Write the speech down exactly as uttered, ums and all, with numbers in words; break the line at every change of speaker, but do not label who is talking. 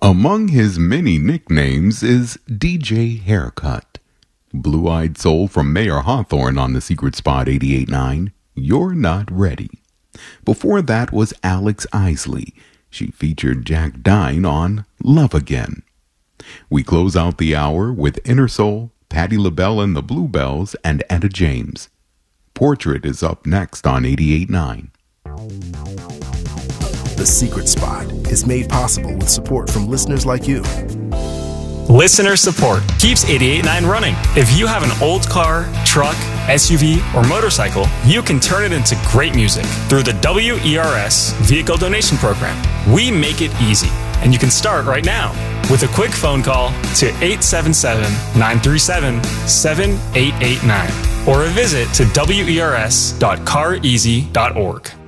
Among his many nicknames is D J Haircut. Blue-Eyed Soul from Mayor Hawthorne on the Secret Spot eighty-eight point nine. You're Not Ready. Before that was Alex Isley. She featured Jack Dine on Love Again. We close out the hour with Inner Soul, Patti LaBelle and the Bluebells, and Etta James. Portrait is up next on eighty-eight point nine.
The Secret Spot is made possible with support from listeners like you.
Listener support keeps eighty-eight point nine running. If you have an old car, truck, S U V, or motorcycle, you can turn it into great music through the W E R S Vehicle Donation Program. We make it easy, and you can start right now with a quick phone call to eight seven seven, nine three seven, seven eight eight nine or a visit to W E R S dot car easy dot org.